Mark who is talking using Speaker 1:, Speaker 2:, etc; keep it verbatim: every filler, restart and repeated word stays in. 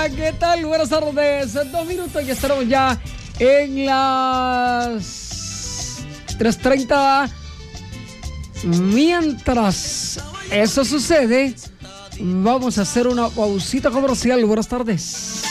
Speaker 1: Hola, ¿qué tal? Buenas tardes. Dos minutos y estaremos ya en las tres treinta. Mientras eso sucede, vamos a hacer una pausita comercial. Buenas tardes.